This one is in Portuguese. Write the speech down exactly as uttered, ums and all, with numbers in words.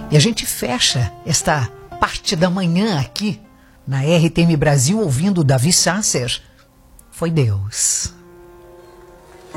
E a gente fecha esta parte da manhã aqui na R T M Brasil ouvindo Davi Sasser. Foi Deus.